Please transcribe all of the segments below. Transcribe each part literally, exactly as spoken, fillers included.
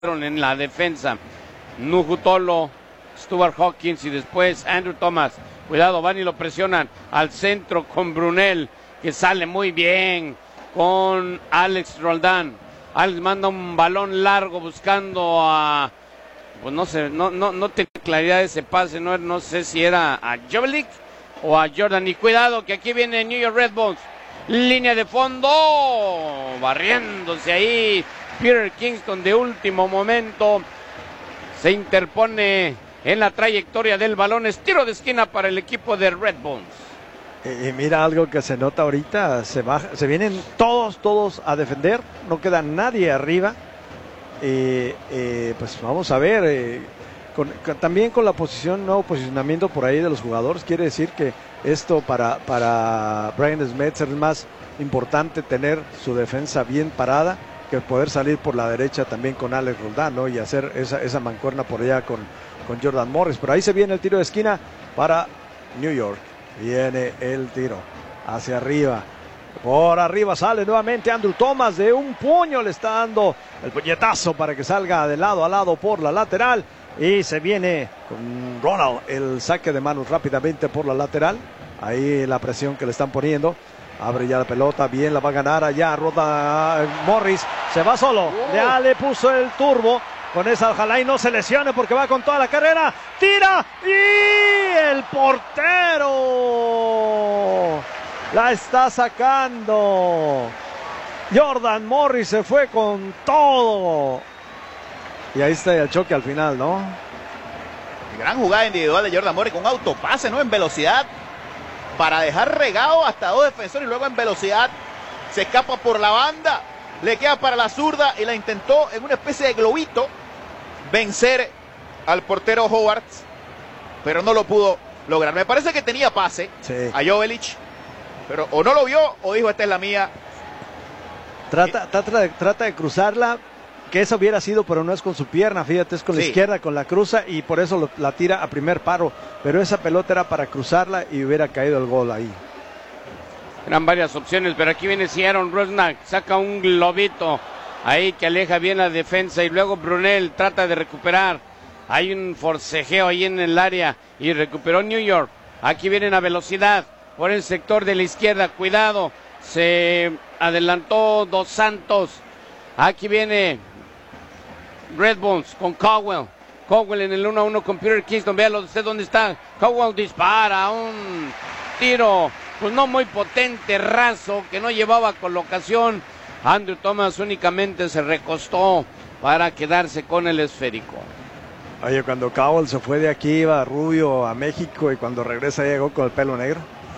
en la defensa. Nuhu Tolo, Stuart Hawkins y después Andrew Thomas. Cuidado, van y lo presionan al centro con Brunel, que sale muy bien con Alex Roldán. Alex manda un balón largo buscando a, pues no sé, no, no, no tiene claridad de ese pase, no, no sé si era a Jovelik o a Jordan. Y cuidado que aquí viene New York Red Bulls. Línea de fondo, barriéndose ahí Peter Kingston de último momento. Se interpone en la trayectoria del balón. Es tiro de esquina para el equipo de Red Bulls. Y, y mira algo que se nota ahorita, se, baja, se vienen todos, todos a defender, no queda nadie arriba. Eh, eh, pues vamos a ver, eh, con, con, también con la posición, nuevo posicionamiento por ahí de los jugadores, quiere decir que esto para, para Brian Schmetzer es más importante tener su defensa bien parada que poder salir por la derecha también con Alex Roldán, ¿no? Y hacer esa, esa mancuerna por allá con, con Jordan Morris. Pero ahí se viene el tiro de esquina para New York. Viene el tiro hacia arriba. Por arriba sale nuevamente Andrew Thomas, de un puño le está dando el puñetazo para que salga de lado a lado por la lateral. Y se viene con Ronald el saque de manos rápidamente por la lateral. Ahí la presión que le están poniendo. Abre ya la pelota, bien la va a ganar allá. Rota Morris, se va solo. Uh. Ya le puso el turbo. Con esa ojalá y no se lesione porque va con toda la carrera. Tira y el portero la está sacando. Jordan Morris se fue con todo. Y ahí está el choque al final, ¿no? Gran jugada individual de Jordan Morris con un autopase, ¿no? En velocidad para dejar regado hasta dos defensores y luego en velocidad se escapa por la banda. Le queda para la zurda y la intentó en una especie de globito vencer al portero Howard, pero no lo pudo lograr. Me parece que tenía pase sí. a Jovelich, pero o no lo vio o dijo esta es la mía. Trata, trata, de, trata de cruzarla, que eso hubiera sido, pero no es con su pierna, fíjate, es con sí. la izquierda, con la cruza y por eso lo, la tira a primer paro, pero esa pelota era para cruzarla y hubiera caído el gol ahí. Eran varias opciones, pero aquí viene Aaron Rusnak, saca un globito ahí que aleja bien la defensa y luego Brunel trata de recuperar. Hay un forcejeo ahí en el área y recuperó New York. Aquí vienen a velocidad por el sector de la izquierda. Cuidado, se adelantó Dos Santos. Aquí viene Red Bulls con Caldwell. Caldwell en el uno a uno con Peter Kingston. Véalo usted dónde está. Caldwell dispara un tiro, pues no muy potente, raso, que no llevaba colocación. Andrew Thomas únicamente se recostó para quedarse con el esférico. Oye, cuando Cowell se fue de aquí, iba rubio a México y cuando regresa llegó con el pelo negro.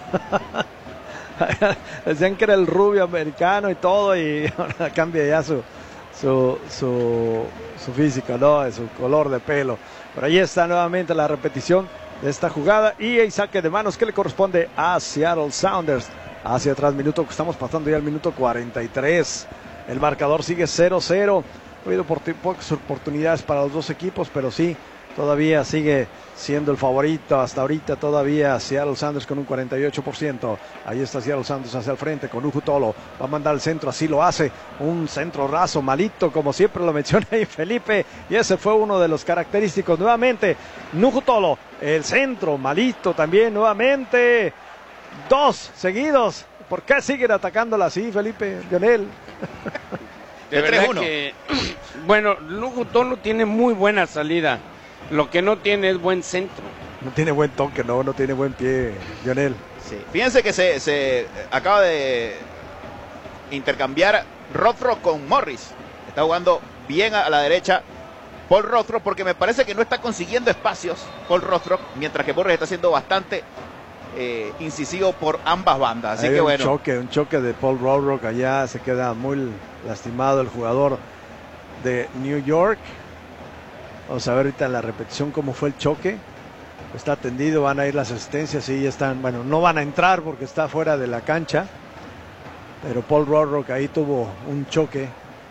Decían que era el rubio americano y todo y ahora cambia ya su, su, su, su físico, ¿no? Su color de pelo. Pero ahí está nuevamente la repetición de esta jugada y el saque de manos que le corresponde a Seattle Sounders. Hacia atrás, minuto, estamos pasando ya el minuto cuarenta y tres. El marcador sigue cero cero. Ha habido pocas oportunidades para los dos equipos, pero sí, todavía sigue siendo el favorito hasta ahorita. Todavía Seattle Sounders con un cuarenta y ocho por ciento. Ahí está Seattle Sounders hacia el frente con Nuhu Tolo. Va a mandar el centro, así lo hace. Un centro raso, malito, como siempre lo menciona ahí Felipe. Y ese fue uno de los característicos. Nuevamente, Nuhu Tolo. El centro, malito también, nuevamente. Dos seguidos. ¿Por qué siguen atacándola así, Felipe, Lionel? De verdad que, bueno, Nuhu Tolo tiene muy buena salida. Lo que no tiene es buen centro. No tiene buen toque, no, no tiene buen pie, Lionel. Sí. Fíjense que se, se acaba de intercambiar Rothrock con Morris. Está jugando bien a la derecha Paul Rothrock porque me parece que no está consiguiendo espacios Paul Rothrock, mientras que Morris está haciendo bastante Eh, incisivo por ambas bandas, así Hay que un bueno. choque, un choque de Paul Rothrock allá, se queda muy lastimado el jugador de New York. Vamos a ver ahorita en la repetición cómo fue el choque. Está tendido, van a ir las asistencias y ya están, bueno, no van a entrar porque está fuera de la cancha, pero Paul Rothrock ahí tuvo un choque.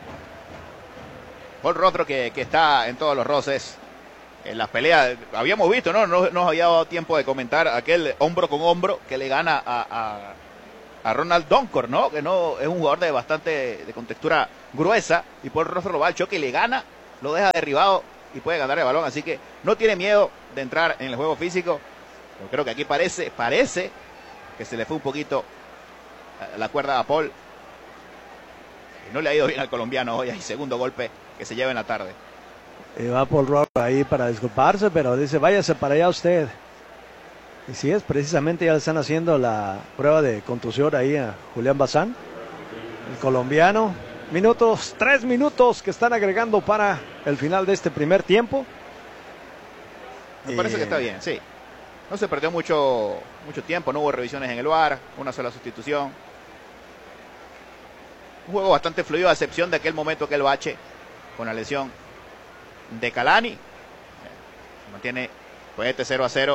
Paul Rothrock que, que está en todos los roces. En las peleas, habíamos visto, ¿no? No nos había dado tiempo de comentar aquel hombro con hombro que le gana a, a, a Ronald Donkor, ¿no? Que no es un jugador de bastante, de contextura gruesa, y Paul Rothrock lo va al choque y le gana lo deja derribado y puede ganar el balón, así que no tiene miedo de entrar en el juego físico. Yo creo que aquí parece, parece que se le fue un poquito la cuerda a Paul. Y no le ha ido bien al colombiano hoy, hay segundo golpe que se lleva en la tarde. Y va Paul Rock ahí para disculparse, pero dice, váyase para allá usted. Y sí, es precisamente, ya le están haciendo la prueba de contusión ahí a Julián Bazán, el colombiano. Minutos, tres minutos que están agregando para el final de este primer tiempo. Me parece eh... que está bien, sí. No se perdió mucho, mucho tiempo, no hubo revisiones en el V A R, una sola sustitución. Un juego bastante fluido, a excepción de aquel momento, aquel bache con la lesión de Kalani. Mantiene pues este cero a cero.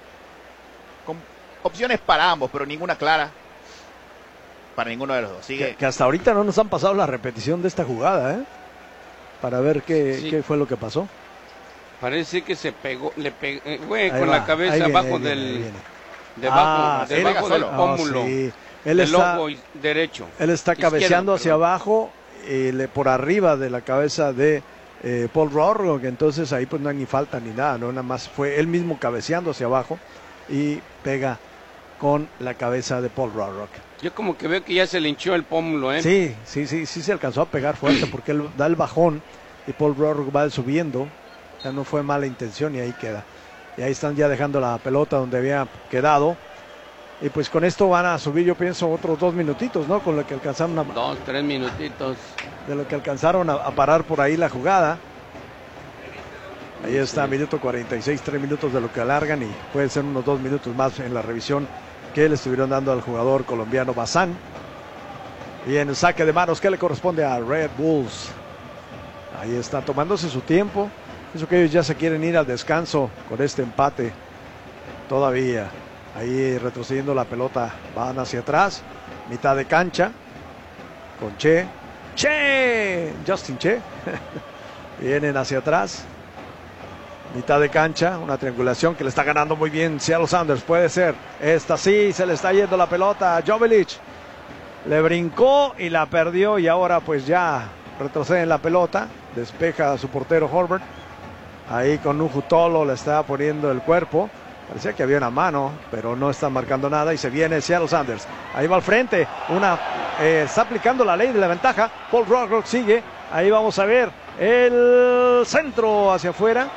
Con opciones para ambos, pero ninguna clara para ninguno de los dos. Sigue. Que, que hasta ahorita no nos han pasado la repetición de esta jugada, ¿eh? Para ver qué, sí. qué fue lo que pasó. Parece que se pegó, le pegó, güey, con va, la cabeza viene, abajo viene, del, debajo, ah, debajo del pómulo, oh, sí. Él del está, lobo derecho. Él está cabeceando hacia perdón. abajo, y le, por arriba de la cabeza de eh, Paul Rock, entonces ahí pues no hay ni falta ni nada, no, nada más fue él mismo cabeceando hacia abajo y pega con la cabeza de Paul Rock. Yo como que veo que ya se le hinchó el pómulo, ¿eh? Sí, sí, sí, sí se alcanzó a pegar fuerte porque él da el bajón y Paul Rock va subiendo. Ya no fue mala intención y ahí queda. Y ahí están ya dejando la pelota donde había quedado. Y pues con esto van a subir, yo pienso, otros dos minutitos, ¿no? Con lo que alcanzaron a... Dos, tres minutitos. De lo que alcanzaron a, a parar por ahí la jugada. Ahí está, minuto cuarenta y seis, tres minutos de lo que alargan y pueden ser unos dos minutos más en la revisión que le estuvieron dando al jugador colombiano Bazán. Y en el saque de manos que le corresponde a Red Bulls. Ahí está, tomándose su tiempo. Eso que ellos ya se quieren ir al descanso con este empate todavía. Ahí retrocediendo la pelota, van hacia atrás, mitad de cancha, con Che, Che, Justin Che, vienen hacia atrás, mitad de cancha, una triangulación que le está ganando muy bien Seattle Sounders, puede ser, esta sí, se le está yendo la pelota a Jovelich, le brincó y la perdió y ahora pues ya retrocede en la pelota, despeja a su portero Horvath. Ahí con Nuhu Tolo le está poniendo el cuerpo. Parecía que había una mano, pero no está marcando nada. Y se viene Seattle Sounders. Ahí va al frente. Una, eh, está aplicando la ley de la ventaja. Paul Rock sigue. Ahí vamos a ver el centro hacia afuera.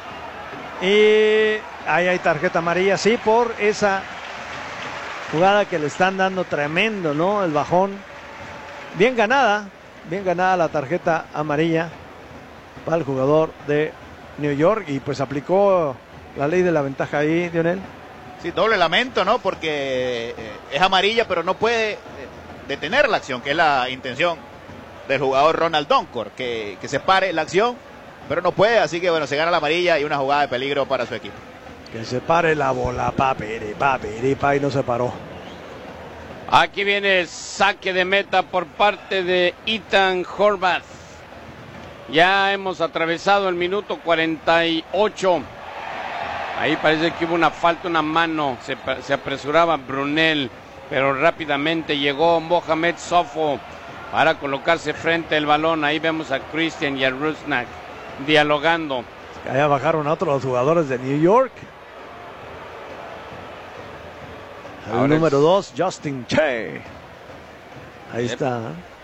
Y ahí hay tarjeta amarilla. Sí, por esa jugada que le están dando tremendo, ¿no? El bajón. Bien ganada. Bien ganada la tarjeta amarilla para el jugador de New York y pues aplicó la ley de la ventaja ahí, Lionel. Sí, doble lamento, ¿no? Porque eh, es amarilla, pero no puede eh, detener la acción, que es la intención del jugador Ronald Doncor, que, que se pare la acción, pero no puede, así que bueno, se gana la amarilla y una jugada de peligro para su equipo. Que se pare la bola, papiri, papiri, pa, y no se paró. Aquí viene saque de meta por parte de Ethan Horvath. Ya hemos atravesado el minuto cuarenta y ocho. Ahí parece que hubo una falta, una mano. Se, se apresuraba Brunel, pero rápidamente llegó Mohamed Sofo para colocarse frente al balón. Ahí vemos a Christian y a Rusnak dialogando. Allá bajaron a otros jugadores de New York. El Ahora número dos, es... Justin Che. Ahí yep. está.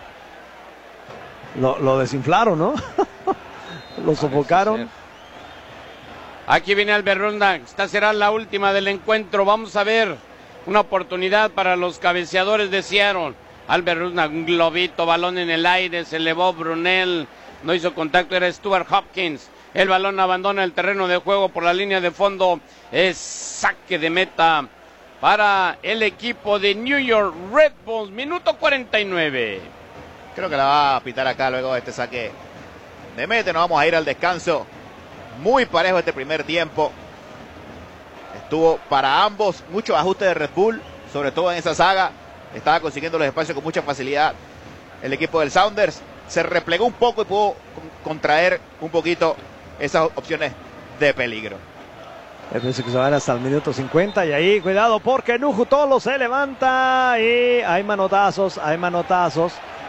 Lo, lo desinflaron, ¿no? Lo sofocaron. Aquí viene Albert Rusnak. Esta será la última del encuentro. Vamos a ver una oportunidad para los cabeceadores de Seattle. Albert Rusnak, un globito, balón en el aire, se elevó Brunel, no hizo contacto, era Stuart Hopkins. El balón abandona el terreno de juego por la línea de fondo. Es saque de meta para el equipo de New York Red Bulls. Minuto cuarenta y nueve. Creo que la va a pitar acá luego de este saque de meta. Nos vamos a ir al descanso. Muy parejo este primer tiempo. Estuvo para ambos muchos ajustes de Red Bull, sobre todo en esa saga. Estaba consiguiendo los espacios con mucha facilidad. El equipo del Sounders se replegó un poco y pudo contraer un poquito esas opciones de peligro. Parece que se van hasta el minuto cincuenta y ahí, cuidado porque Nuhu Tolo se levanta y hay manotazos, hay manotazos.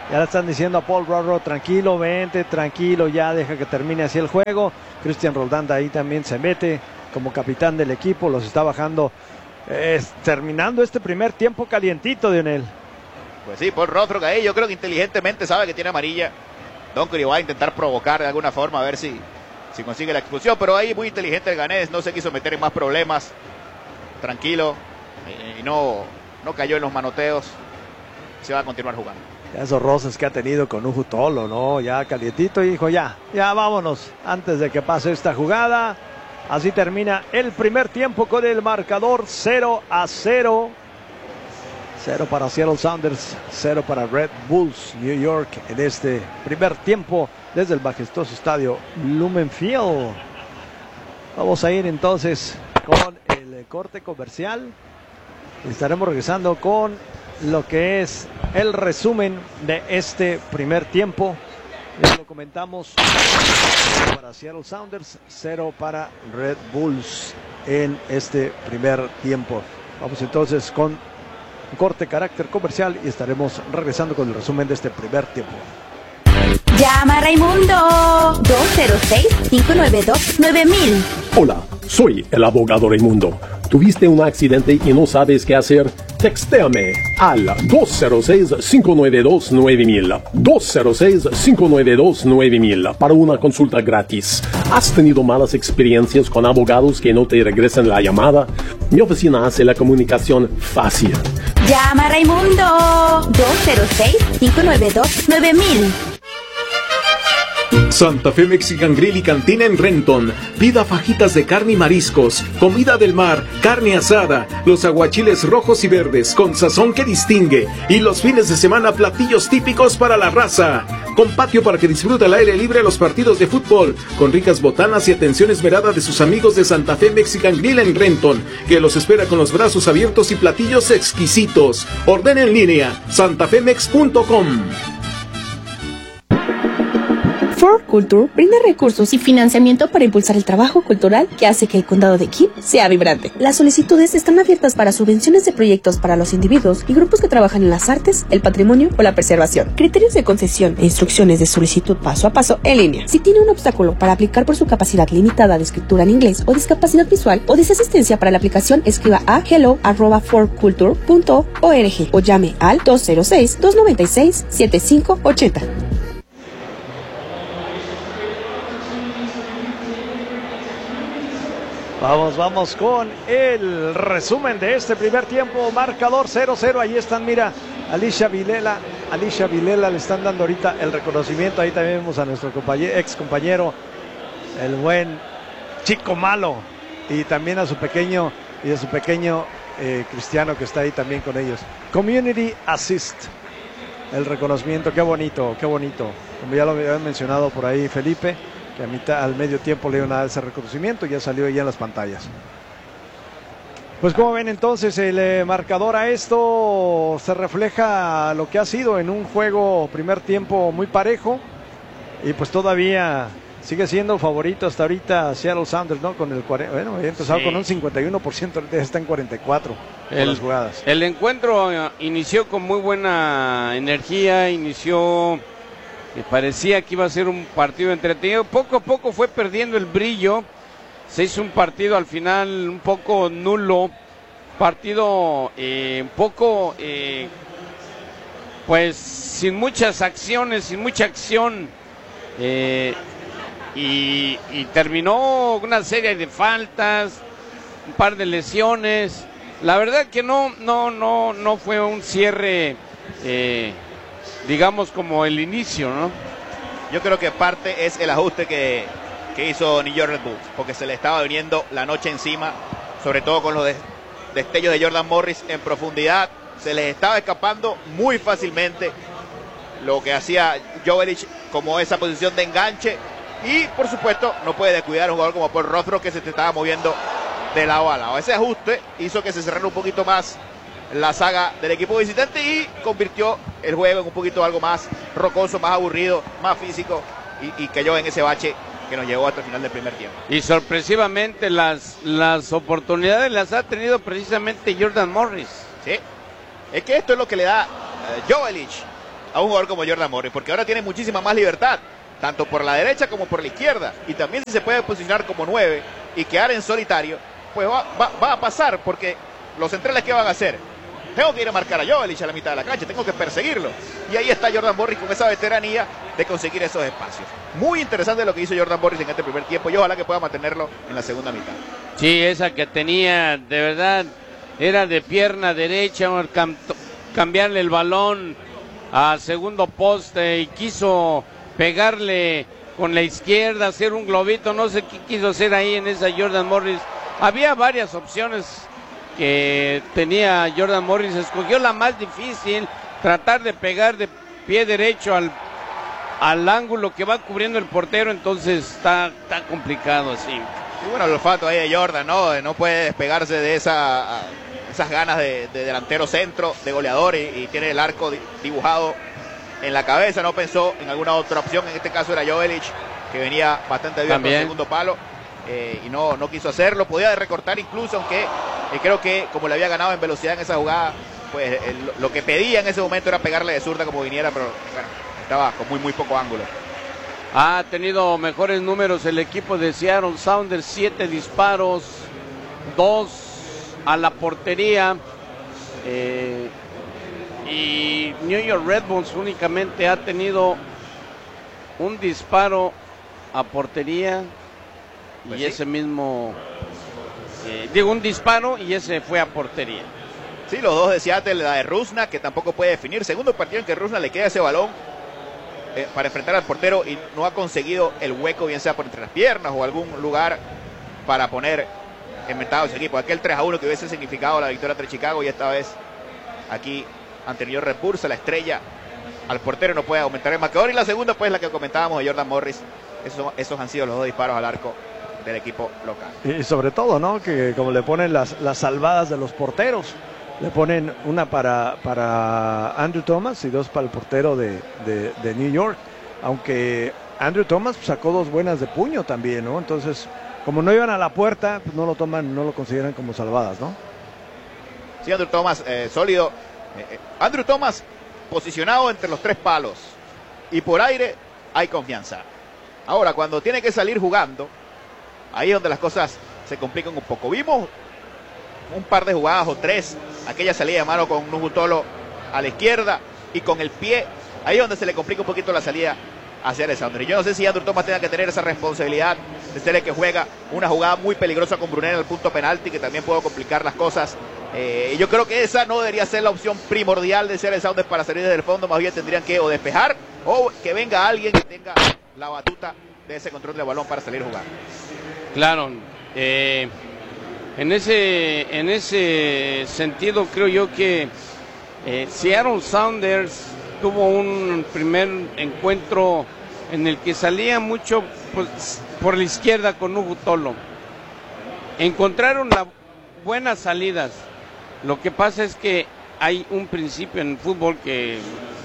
Ya le están diciendo a Paul Rorro, tranquilo, vente, tranquilo, ya deja que termine así el juego. Cristian Roldán ahí también se mete como capitán del equipo, los está bajando, eh, terminando este primer tiempo calientito, Dionel. Pues sí, Paul Rothrock ahí, yo creo que inteligentemente sabe que tiene amarilla. Donkery va a intentar provocar de alguna forma, a ver si, si consigue la expulsión, pero ahí muy inteligente el ganés, no se quiso meter en más problemas, tranquilo, y, y no, no cayó en los manoteos, se va a continuar jugando. Esos roces que ha tenido con Uju Tolo, ¿no? Ya calientito y dijo, ya, ya vámonos, antes de que pase esta jugada. Así termina el primer tiempo con el marcador cero a cero. cero para Seattle Sounders, cero para Red Bulls New York en este primer tiempo desde el majestuoso estadio Lumen Field. Vamos a ir entonces con el corte comercial. Estaremos regresando con lo que es el resumen de este primer tiempo. Ya lo comentamos, cero para Seattle Sounders, cero para Red Bulls en este primer tiempo. Vamos entonces con un corte carácter comercial y estaremos regresando con el resumen de este primer tiempo. Llama a Raimundo dos cero seis, cinco nueve dos, nueve mil. Hola, soy el abogado Raimundo. ¿Tuviste un accidente y no sabes qué hacer? Textéame al dos cero seis, cinco nueve dos, nueve mil. dos cero seis, cinco nueve dos, nueve mil para una consulta gratis. ¿Has tenido malas experiencias con abogados que no te regresan la llamada? Mi oficina hace la comunicación fácil. Llama a Raimundo dos cero seis, cinco nueve dos, nueve mil. Santa Fe Mexican Grill y Cantina en Renton. Pida fajitas de carne y mariscos, comida del mar, carne asada, los aguachiles rojos y verdes con sazón que distingue y los fines de semana platillos típicos para la raza. Con patio para que disfrute al aire libre los partidos de fútbol, con ricas botanas y atención esmerada de sus amigos de Santa Fe Mexican Grill en Renton, que los espera con los brazos abiertos y platillos exquisitos. Ordena en línea santafemex punto com. For Culture brinda recursos y financiamiento para impulsar el trabajo cultural que hace que el condado de Kip sea vibrante. Las solicitudes están abiertas para subvenciones de proyectos para los individuos y grupos que trabajan en las artes, el patrimonio o la preservación. Criterios de concesión e instrucciones de solicitud paso a paso en línea. Si tiene un obstáculo para aplicar por su capacidad limitada de escritura en inglés o discapacidad visual o desea asistencia para la aplicación, escriba a hello arroba for culture punto org o llame al dos cero seis, dos nueve seis, siete cinco ocho cero. Vamos, vamos con el resumen de este primer tiempo. Marcador cero cero. Ahí están, mira, Alicia Vilela. Alicia Vilela le están dando ahorita el reconocimiento. Ahí también vemos a nuestro compañero, ex compañero, el buen Chico Malo. Y también a su pequeño, y a su pequeño eh, Cristiano que está ahí también con ellos. Community Assist. El reconocimiento, qué bonito, qué bonito. Como ya lo había mencionado por ahí Felipe, que a mitad, al medio tiempo le dio nada de ese reconocimiento, ya salió ya en las pantallas. Pues como ven entonces el eh, marcador a esto se refleja lo que ha sido en un juego primer tiempo muy parejo y pues todavía sigue siendo favorito hasta ahorita Seattle Sounders, ¿no? Con el cuarenta, bueno, había empezado sí. con un cincuenta y uno por ciento, ahorita está en cuarenta y cuatro por ciento el, las jugadas. El encuentro inició con muy buena energía, inició... que parecía que iba a ser un partido entretenido, poco a poco fue perdiendo el brillo, se hizo un partido al final un poco nulo, partido eh, un poco, eh, pues sin muchas acciones, sin mucha acción, eh, y, y terminó una serie de faltas, un par de lesiones, la verdad que no, no, no, no fue un cierre, eh, digamos como el inicio, ¿no? Yo creo que parte es el ajuste que, que hizo New York Red Bulls, porque se le estaba viniendo la noche encima, sobre todo con los de, destellos de Jordan Morris en profundidad, se les estaba escapando muy fácilmente lo que hacía Joveljic como esa posición de enganche, y por supuesto no puede descuidar a un jugador como Paul Rothrock que se te estaba moviendo de lado a lado. Ese ajuste hizo que se cerrara un poquito más la saga del equipo visitante y convirtió el juego en un poquito algo más rocoso, más aburrido, más físico y, y cayó en ese bache que nos llevó hasta el final del primer tiempo. Y sorpresivamente las, las oportunidades las ha tenido precisamente Jordan Morris. Sí, es que esto es lo que le da uh, Joveljic a un jugador como Jordan Morris, porque ahora tiene muchísima más libertad, tanto por la derecha como por la izquierda, y también si se puede posicionar como nueve y quedar en solitario, pues va, va, va a pasar, porque los centrales, ¿qué van a hacer? Tengo que ir a marcar a Jovelich a la mitad de la cancha, tengo que perseguirlo, y ahí está Jordan Morris con esa veteranía de conseguir esos espacios. Muy interesante lo que hizo Jordan Morris en este primer tiempo, y ojalá que pueda mantenerlo en la segunda mitad. Sí, esa que tenía, de verdad, era de pierna derecha, cam cambiarle el balón a segundo poste y quiso pegarle con la izquierda, hacer un globito, no sé qué quiso hacer ahí en esa Jordan Morris. Había varias opciones que tenía Jordan Morris, escogió la más difícil, tratar de pegar de pie derecho al, al ángulo que va cubriendo el portero, entonces está, está complicado así. Y bueno, el olfato ahí de Jordan, ¿no? No puede despegarse de esa, esas ganas de, de delantero centro, de goleador, y, y tiene el arco dibujado en la cabeza. No pensó en alguna otra opción, en este caso era Jovelich, que venía bastante bien con el segundo palo, eh, y no, no quiso hacerlo. Podía recortar incluso, aunque eh, creo que como le había ganado en velocidad en esa jugada, pues el, lo que pedía en ese momento era pegarle de zurda como viniera, pero bueno, estaba con muy, muy poco ángulo. Ha tenido mejores números el equipo de Seattle Sounders, siete disparos, dos a la portería, eh, y New York Red Bulls únicamente ha tenido un disparo a portería, pues y sí. ese mismo, eh, digo un disparo y ese fue a portería. Sí, los dos de Seattle, la de Rusnak, que tampoco puede definir, segundo partido en que Rusnak le queda ese balón Eh, para enfrentar al portero y no ha conseguido el hueco, bien sea por entre las piernas o algún lugar para poner inventado ese equipo. Aquel tres a uno que hubiese significado la victoria entre Chicago, y esta vez aquí ante New York Red Bulls, la estrella al portero no puede aumentar el marcador. Y la segunda, pues la que comentábamos de Jordan Morris, esos, esos han sido los dos disparos al arco del equipo local. Y sobre todo, ¿no? Que como le ponen las, las salvadas de los porteros. Le ponen una para, para Andrew Thomas y dos para el portero de, de, de New York. Aunque Andrew Thomas sacó dos buenas de puño también, ¿no? Entonces, como no iban a la puerta, pues no lo toman, no lo consideran como salvadas, ¿no? Sí, Andrew Thomas, eh, sólido. Eh, Andrew Thomas posicionado entre los tres palos. Y por aire hay confianza. Ahora, cuando tiene que salir jugando, ahí es donde las cosas se complican un poco. Vimos un par de jugadas o tres, aquella salida de mano con Nuhu Tolo a la izquierda y con el pie, ahí es donde se le complica un poquito la salida hacia el Sounder. Y yo no sé si Andrew Thomas tenga que tener esa responsabilidad de ser el que juega una jugada muy peligrosa con Brunel en el punto penalti, que también puede complicar las cosas. Eh, y yo creo que esa no debería ser la opción primordial de ser el Sounder para salir desde el fondo. Más bien tendrían que o despejar o que venga alguien que tenga la batuta de ese control del balón para salir a jugar. Claro, eh... En ese, en ese sentido creo yo que eh, Seattle Sounders tuvo un primer encuentro en el que salía mucho pues, por la izquierda con Nuhu Tolo. Encontraron las buenas salidas. Lo que pasa es que hay un principio en el fútbol que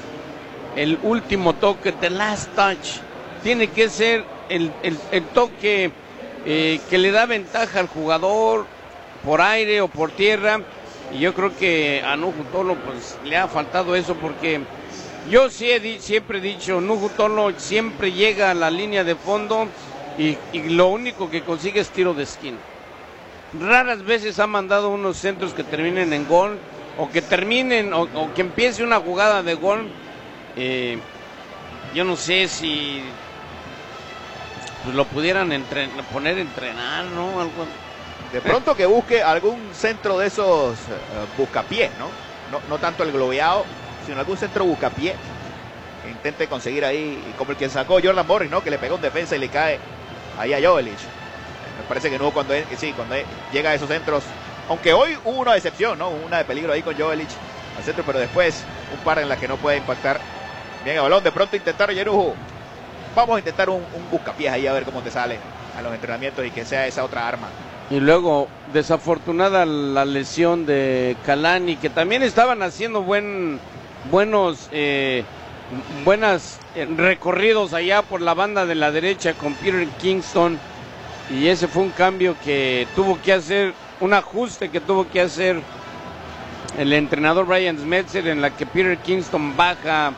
el último toque, the last touch, tiene que ser el, el, el toque eh, que le da ventaja al jugador, por aire o por tierra, y yo creo que a Nuhu Tolo pues le ha faltado eso, porque yo sí he di, siempre he dicho, Nuhu Tolo siempre llega a la línea de fondo y, y lo único que consigue es tiro de esquina. Raras veces ha mandado unos centros que terminen en gol, o que terminen, o, o que empiece una jugada de gol. Eh, yo no sé si pues, lo pudieran entren, poner a entrenar, ¿no? Algo. De pronto que busque algún centro de esos uh, buscapiés, ¿no? ¿no? No tanto el globeado, sino algún centro buscapié que intente conseguir ahí, como el que sacó Jordan Morris, ¿no? Que le pegó un defensa y le cae ahí a Jovelich. Me parece que no cuando es, sí, cuando es, llega a esos centros, aunque hoy hubo una decepción, ¿no? Una de peligro ahí con Jovelich al centro, pero después un par en la que no puede impactar bien el balón. De pronto intentaron Yerujo. Vamos a intentar un, un buscapiés ahí a ver cómo te sale a los entrenamientos y que sea esa otra arma. Y luego, desafortunada la lesión de Kalani, que también estaban haciendo buen, buenos eh, buenas eh, recorridos allá por la banda de la derecha con Peter Kingston, y ese fue un cambio que tuvo que hacer, un ajuste que tuvo que hacer el entrenador Brian Schmetzer, en la que Peter Kingston baja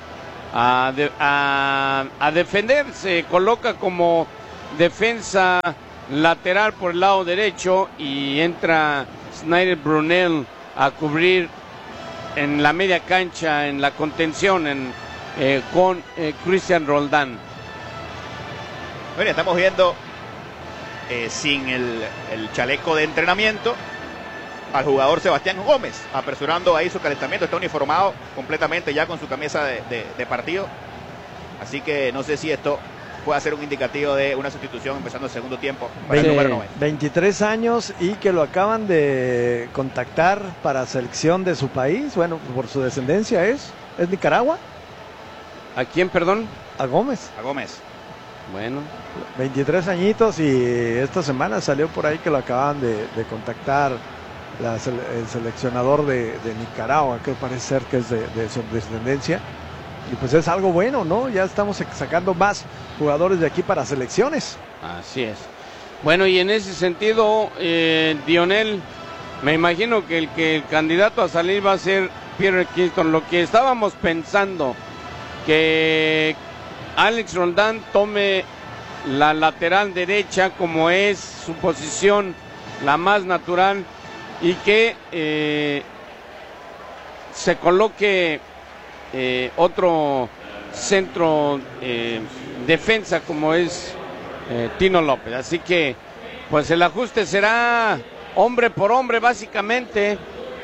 a, de, a, a defender. Se coloca como defensa lateral por el lado derecho y entra Snyder Brunel a cubrir en la media cancha, en la contención, en, eh, con eh, Cristian Roldán. Bueno, estamos viendo eh, sin el, el chaleco de entrenamiento al jugador Sebastián Gómez, apresurando ahí su calentamiento. Está uniformado completamente ya con su camisa de, de, de partido. Así que no sé si esto puede ser un indicativo de una sustitución empezando el segundo tiempo para el número noventa. veintitrés años y que lo acaban de contactar para selección de su país. Bueno, por su descendencia es, es Nicaragua. ¿A quién, perdón? A Gómez. A Gómez. Bueno. veintitrés añitos y esta semana salió por ahí que lo acaban de, de contactar la, el seleccionador de, de Nicaragua, que parece ser que es de, de su descendencia. Y pues es algo bueno, ¿no? Ya estamos sacando más jugadores de aquí para selecciones. Así es. Bueno, y en ese sentido, eh, Dionel, me imagino que el que el candidato a salir va a ser Pierre Kingston. Lo que estábamos pensando, que Alex Roldán tome la lateral derecha como es su posición, la más natural, y que eh, se coloque Eh, otro centro eh, defensa como es eh, Tino López. Así que pues el ajuste será hombre por hombre básicamente,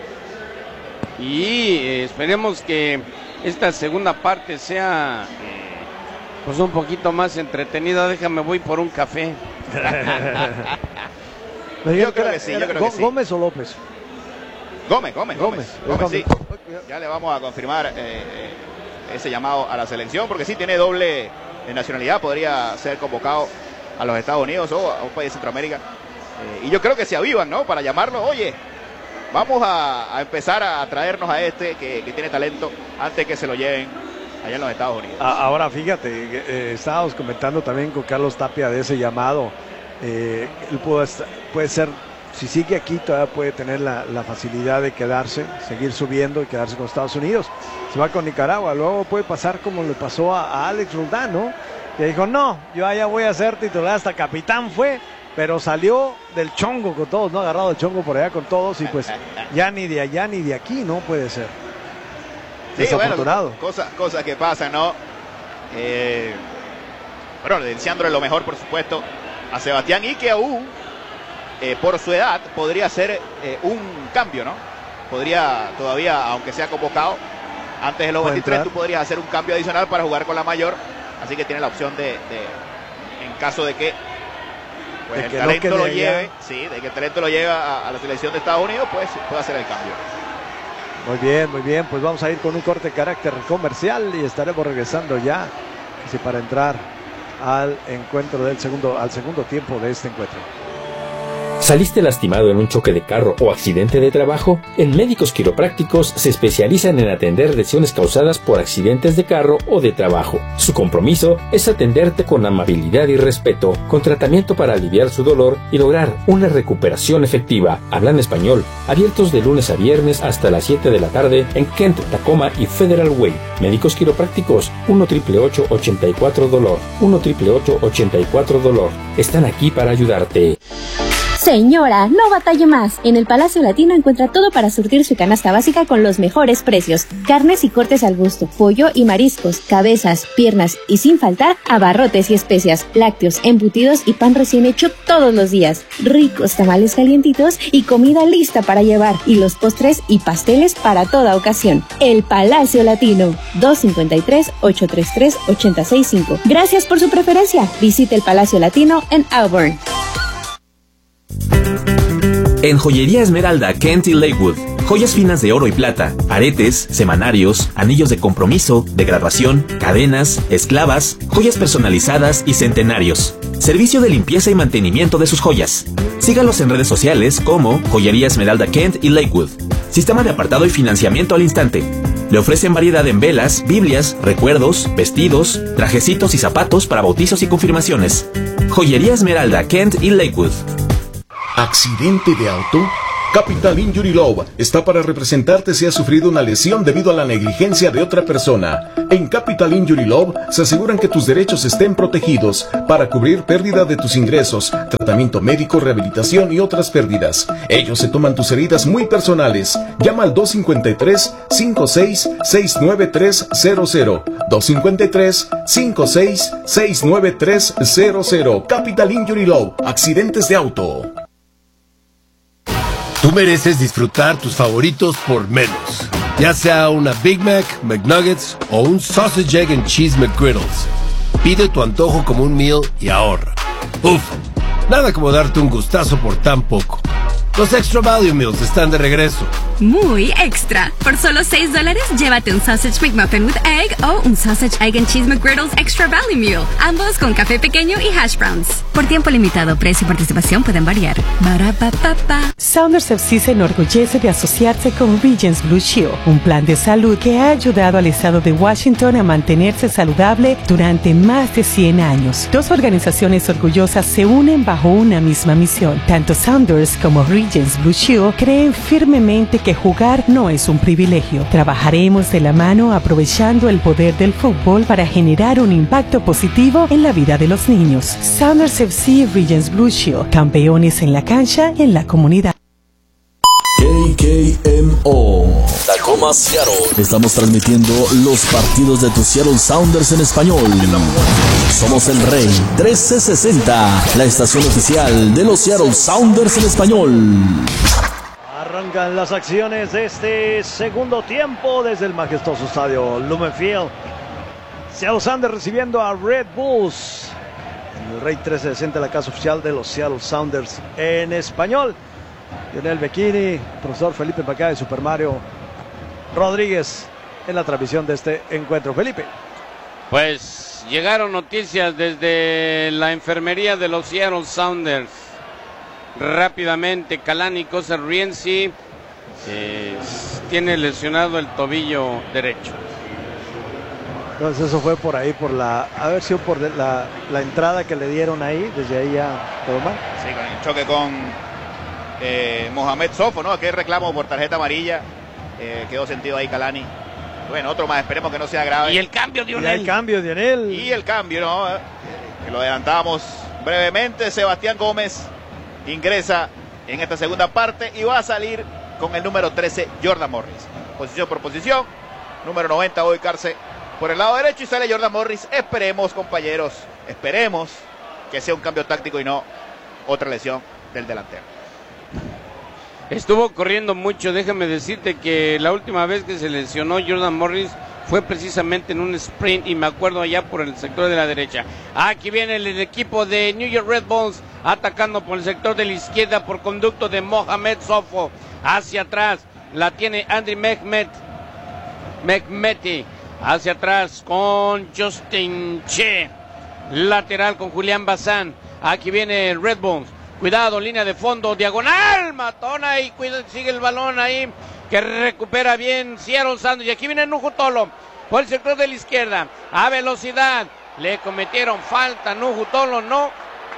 y eh, esperemos que esta segunda parte sea eh, pues un poquito más entretenida. Déjame, voy por un café. Yo creo que sí, yo creo que sí. ¿Gómez o López? Gómez, Gómez, Gómez, Gómez, Gómez. sí. Ya le vamos a confirmar eh, ese llamado a la selección, porque sí tiene doble nacionalidad, podría ser convocado a los Estados Unidos o a un país de Centroamérica. Eh, y yo creo que se avivan, ¿no? Para llamarlo, oye, vamos a, a empezar a traernos a este que, que tiene talento antes que se lo lleven allá en los Estados Unidos. Ahora fíjate, eh, estábamos comentando también con Carlos Tapia de ese llamado. Eh, él puede, puede ser, si sigue aquí todavía puede tener la, la facilidad de quedarse, seguir subiendo y quedarse con Estados Unidos. Se va con Nicaragua, luego puede pasar como le pasó a, a Alex Roldán, ¿no? Que dijo, no, yo allá voy a ser titular, hasta capitán fue, pero salió del chongo con todos, ¿no? Agarrado del chongo por allá con todos, y pues ya ni de allá ni de aquí no puede ser. Sí, desafortunado. Bueno, cosas, cosas que pasan, ¿no? Eh, bueno, deseándole lo mejor, por supuesto, a Sebastián, y que aún eh, por su edad podría ser eh, un cambio, ¿no? Podría todavía, aunque sea convocado antes de los veintitrés, tú podrías hacer un cambio adicional para jugar con la mayor, así que tiene la opción de, de en caso de que, pues, de el que talento no lo lleve, sí, de que el talento lo lleve a, a la selección de Estados Unidos, pues puede hacer el cambio. Muy bien, muy bien, pues vamos a ir con un corte de carácter comercial y estaremos regresando ya, sí, para entrar al encuentro del segundo, al segundo tiempo de este encuentro. ¿Saliste lastimado en un choque de carro o accidente de trabajo? En Médicos Quiroprácticos se especializan en atender lesiones causadas por accidentes de carro o de trabajo. Su compromiso es atenderte con amabilidad y respeto, con tratamiento para aliviar su dolor y lograr una recuperación efectiva. Hablan español, abiertos de lunes a viernes hasta las siete de la tarde en Kent, Tacoma y Federal Way. Médicos Quiroprácticos, uno ocho ocho ocho ochenta y cuatro dolor, uno ocho ocho ocho ochenta y cuatro dolor. Están aquí para ayudarte. Señora, no batalle más. En el Palacio Latino encuentra todo para surtir su canasta básica con los mejores precios. Carnes y cortes al gusto, pollo y mariscos, cabezas, piernas y sin faltar abarrotes y especias, lácteos, embutidos y pan recién hecho todos los días. Ricos tamales calientitos y comida lista para llevar. Y los postres y pasteles para toda ocasión. El Palacio Latino, dos cinco tres, ocho tres tres, ocho seis cinco. Gracias por su preferencia. Visite el Palacio Latino en Auburn. En Joyería Esmeralda, Kent y Lakewood, joyas finas de oro y plata, aretes, semanarios, anillos de compromiso, de graduación, cadenas, esclavas, joyas personalizadas y centenarios. Servicio de limpieza y mantenimiento de sus joyas. Sígalos en redes sociales como Joyería Esmeralda Kent y Lakewood. Sistema de apartado y financiamiento al instante. Le ofrecen variedad en velas, biblias, recuerdos, vestidos, trajecitos y zapatos para bautizos y confirmaciones. Joyería Esmeralda Kent y Lakewood. ¿Accidente de auto? Capital Injury Law está para representarte si has sufrido una lesión debido a la negligencia de otra persona. En Capital Injury Law se aseguran que tus derechos estén protegidos para cubrir pérdida de tus ingresos, tratamiento médico, rehabilitación y otras pérdidas. Ellos se toman tus heridas muy personales. Llama al dos cinco tres, cinco seis, seis nueve tres cero cero. dos cinco tres, cinco seis, seis nueve tres cero cero. Capital Injury Law. Accidentes de auto. Tú mereces disfrutar tus favoritos por menos. Ya sea una Big Mac, McNuggets o un Sausage, Egg and Cheese McGriddles. Pide tu antojo como un meal y ahorra. Uf, nada como darte un gustazo por tan poco. Los Extra Value Meals están de regreso. Muy extra. Por solo seis dólares, llévate un Sausage McMuffin with Egg o un Sausage, Egg and Cheese McGriddles Extra Value Meal. Ambos con café pequeño y hash browns. Por tiempo limitado, precio y participación pueden variar. Barapapapa. Sounders F C se enorgullece de asociarse con Regents Blue Shield, un plan de salud que ha ayudado al estado de Washington a mantenerse saludable durante más de cien años. Dos organizaciones orgullosas se unen bajo una misma misión. Tanto Sounders como Regents Blue Shield creen firmemente que jugar no es un privilegio. Trabajaremos de la mano aprovechando el poder del fútbol para generar un impacto positivo en la vida de los niños. Sounders F C y Regents Blue Shield, campeones en la cancha y en la comunidad. K K M O Tacoma, Seattle. Estamos transmitiendo los partidos de tus Seattle Sounders en español. Somos el Rey trece sesenta, la estación oficial de los Seattle Sounders en español. Arrancan las acciones de este segundo tiempo desde el majestuoso estadio Lumen Field. Seattle Sounders recibiendo a Red Bulls. El Rey trece sesenta, la casa oficial de los Seattle Sounders en español. Lionel Becchini, profesor Felipe Pacá y Super Mario Rodríguez en la transmisión de este encuentro. Felipe. Pues llegaron noticias desde la enfermería de los Seattle Sounders. Rápidamente, Kalani Kosar-Rienzi eh, tiene lesionado el tobillo derecho. Entonces eso fue por ahí, por la, a ver si por la, la entrada que le dieron ahí, desde ahí ya todo mal. Sí, con el choque con eh, Mohamed Sofo, ¿no? Aquel reclamo por tarjeta amarilla, eh, quedó sentido ahí Kalani. Bueno, otro más, esperemos que no sea grave. Y el cambio de Y el cambio de Onel. Y el cambio, ¿no? Eh, que lo adelantábamos brevemente, Sebastián Gómez ingresa en esta segunda parte y va a salir con el número trece, Jordan Morris. Posición por posición, número noventa, Bobby Carce por el lado derecho y sale Jordan Morris. Esperemos, compañeros, esperemos que sea un cambio táctico y no otra lesión del delantero. Estuvo corriendo mucho, déjame decirte que la última vez que se lesionó Jordan Morris fue precisamente en un sprint y me acuerdo allá por el sector de la derecha. Aquí viene el, el equipo de New York Red Bulls atacando por el sector de la izquierda por conducto de Mohamed Sofo. Hacia atrás la tiene Andy Mehmet, Mehmeti. Hacia atrás con Justin Che. Lateral con Julián Bazán. Aquí viene Red Bulls. Cuidado, línea de fondo, diagonal, Matona y cuida, sigue el balón ahí, que recupera bien Seattle Sounders. Y aquí viene Nuhu Tolo por el sector de la izquierda, a velocidad, le cometieron falta, Nuhu Tolo no,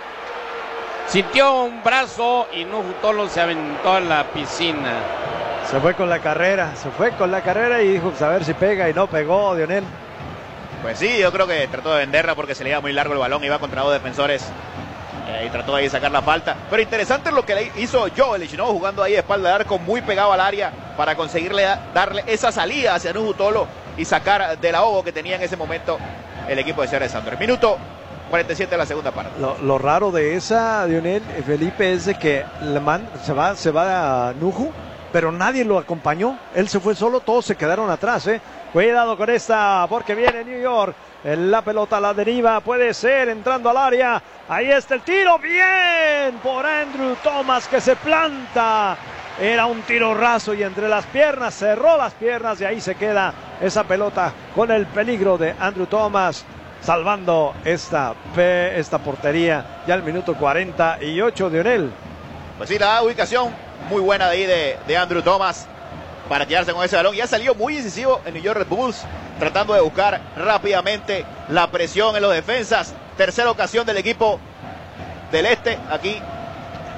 sintió un brazo y Nuhu Tolo se aventó a la piscina. Se fue con la carrera, se fue con la carrera y dijo, pues a ver si pega y no pegó, Dionel. Pues sí, yo creo que trató de venderla porque se le iba muy largo el balón, iba contra dos defensores. Eh, y trató de ahí sacar la falta. Pero interesante lo que le hizo Joel ¿no? Jugando ahí de espalda de arco, muy pegado al área para conseguirle darle esa salida hacia Nuhu Tolo y sacar del ahogo que tenía en ese momento el equipo de Seattle Sounders. Minuto cuarenta y siete de la segunda parte. Lo, lo raro de esa, Dionel, Felipe, es de que le man, se va, se va a Nuhu, pero nadie lo acompañó. Él se fue solo, todos se quedaron atrás. ¿eh? Cuidado con esta, porque viene New York. La pelota a la deriva, puede ser, entrando al área. Ahí está el tiro, bien por Andrew Thomas que se planta. Era un tiro raso y entre las piernas, cerró las piernas y ahí se queda esa pelota con el peligro de Andrew Thomas, salvando esta, esta portería ya al minuto cuarenta y ocho de Onel. Pues sí, la ubicación muy buena de ahí de, de Andrew Thomas para quedarse con ese balón. Ya salió muy incisivo en New York Red Bulls, tratando de buscar rápidamente la presión en los defensas. Tercera ocasión del equipo del este. Aquí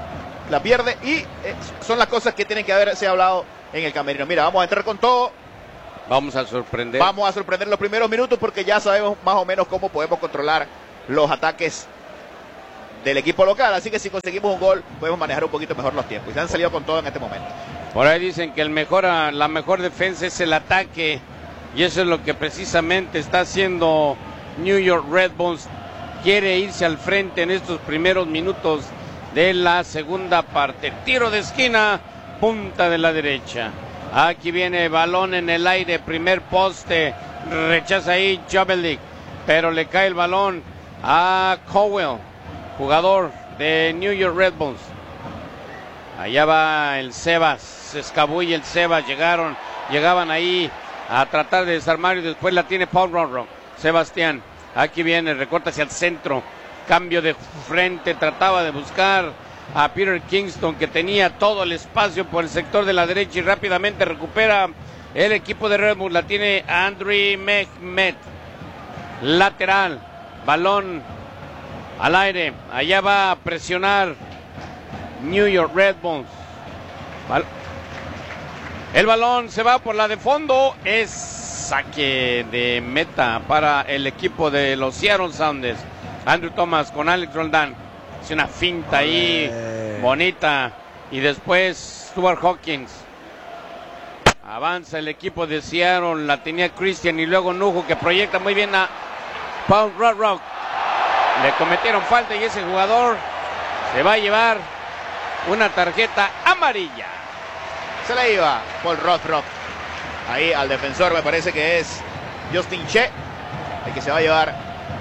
la pierde y eh, son las cosas que tienen que haberse hablado en el camerino. Mira, vamos a entrar con todo. Vamos a sorprender. Vamos a sorprender los primeros minutos porque ya sabemos más o menos cómo podemos controlar los ataques del equipo local. Así que si conseguimos un gol, podemos manejar un poquito mejor los tiempos. Y se han salido con todo en este momento. Por ahí dicen que el mejor, la mejor defensa es el ataque. Y eso es lo que precisamente está haciendo New York Red Bulls. Quiere irse al frente en estos primeros minutos de la segunda parte. Tiro de esquina, punta de la derecha. Aquí viene balón en el aire, primer poste, rechaza ahí Jovelik, pero le cae el balón a Cowell, jugador de New York Red Bulls. Allá va el Sebas, se escabulle el Sebas, llegaron, llegaban ahí a tratar de desarmar y después la tiene Paul Rockrock. Sebastián, aquí viene, recorta hacia el centro, cambio de frente, trataba de buscar a Peter Kingston, que tenía todo el espacio por el sector de la derecha y rápidamente recupera el equipo de Red Bull. La tiene Andriy Mehmet, lateral, balón al aire, allá va a presionar New York Red Bulls. Bal- el balón se va por la de fondo, es saque de meta para el equipo de los Seattle Sounders. Andrew Thomas con Alex Roldán. Hace una finta ahí eh. bonita. Y después Stuart Hawkins. Avanza el equipo de Seattle. La tenía Christian y luego Nujo, que proyecta muy bien a Paul Rockrock. Le cometieron falta y ese jugador se va a llevar una tarjeta amarilla. Se la iba Paul Rockrock. Ahí al defensor, me parece que es Justin Che, el que se va a llevar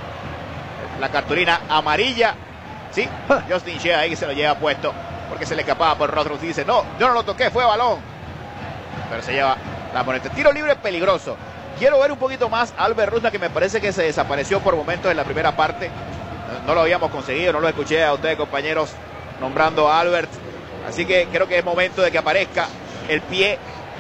la cartulina amarilla. Sí, Justin Che ahí se lo lleva puesto porque se le escapaba por Rockrock. Dice, no, yo no lo toqué, fue balón. Pero se lleva la moneta. Tiro libre peligroso. Quiero ver un poquito más a Albert Rusnak, que me parece que se desapareció por momentos en la primera parte. No lo habíamos conseguido, no lo escuché a ustedes, compañeros, nombrando a Albert. Así que creo que es momento de que aparezca el pie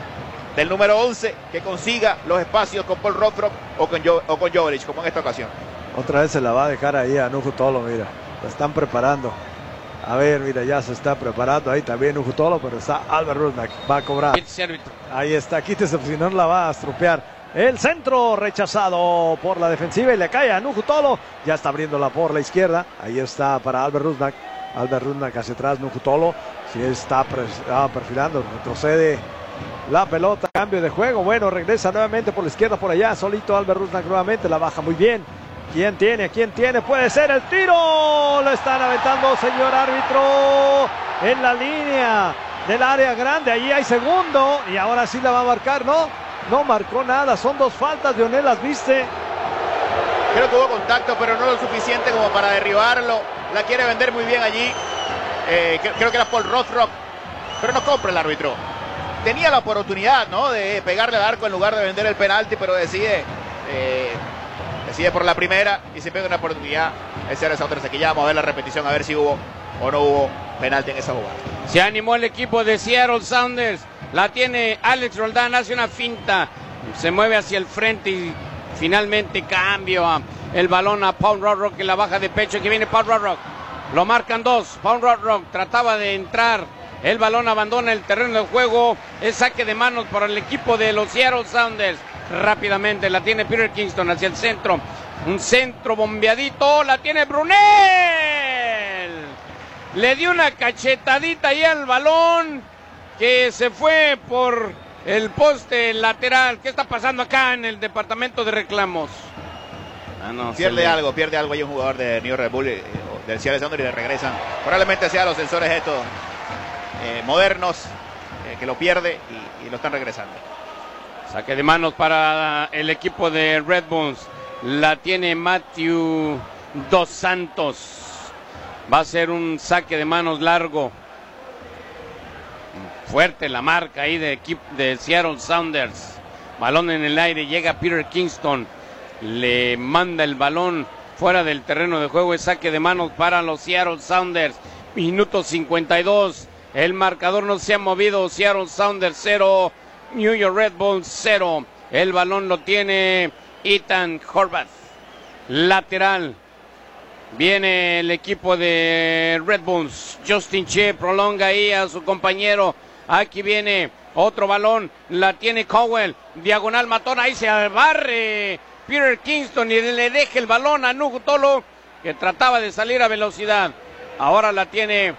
del número once, que consiga los espacios con Paul Rockrock o con, jo o con Joveljic, como en esta ocasión. Otra vez se la va a dejar ahí a Nuju Tolo, mira. La están preparando. A ver, mira, ya se está preparando ahí también Nuju Tolo, pero está Albert Rusnak, va a cobrar. Ahí está, quítese, si no la va a estropear. El centro rechazado por la defensiva y le cae a Nuju Tolo. Ya está abriéndola por la izquierda. Ahí está para Albert Rusnak. Albert Rusnak hacia atrás, Nuju Tolo. Si está, está perfilando, retrocede la pelota, cambio de juego. Bueno, regresa nuevamente por la izquierda, por allá. Solito Albert Rusnak nuevamente, la baja muy bien. ¿Quién tiene? ¿Quién tiene? Puede ser el tiro. Lo están aventando, señor árbitro, en la línea del área grande. Allí hay segundo y ahora sí la va a marcar, ¿no? No marcó nada. Son dos faltas, Lionel, ¿las viste? Creo que hubo contacto, pero no lo suficiente como para derribarlo. La quiere vender muy bien allí. Eh, creo que era Paul Rockrock, pero no compra el árbitro. Tenía la oportunidad, ¿no?, de pegarle al arco en lugar de vender el penalti, pero decide eh, decide por la primera y se pega una oportunidad. Ese era esa otra. Aquí ya vamos a ver la repetición, a ver si hubo o no hubo penalti en esa jugada. Se animó el equipo de Seattle Sounders. La tiene Alex Roldán, hace una finta, se mueve hacia el frente y finalmente cambio a el balón a Paul Rockrock, que la baja de pecho. Que viene Paul Rockrock, lo marcan dos. Paul Rockrock trataba de entrar, el balón abandona el terreno de juego. Es saque de manos para el equipo de los Seattle Sounders. Rápidamente la tiene Peter Kingston hacia el centro, un centro bombeadito, la tiene Brunel, le dio una cachetadita ahí al balón que se fue por el poste lateral. ¿Qué está pasando acá en el departamento de reclamos? Ah, no, pierde algo, pierde algo ahí un jugador de New York Red Bull, eh, del Seattle Sounders, y le regresan. Probablemente sean los sensores estos eh, modernos eh, que lo pierde y, y lo están regresando. Saque de manos para el equipo de Red Bulls. La tiene Matthew Dos Santos. Va a ser un saque de manos largo. Fuerte la marca ahí de equipo de Seattle Sounders. Balón en el aire, llega Peter Kingston. Le manda el balón fuera del terreno de juego. Es saque de manos para los Seattle Sounders. Minuto cincuenta y dos. El marcador no se ha movido. Seattle Sounders cero. New York Red Bulls cero. El balón lo tiene Ethan Horvath. Lateral. Viene el equipo de Red Bulls. Justin Che prolonga ahí a su compañero. Aquí viene otro balón. La tiene Cowell. Diagonal matón. Ahí se barre Peter Kingston y le deja el balón a Nugu Tolo, que trataba de salir a velocidad. Ahora la tiene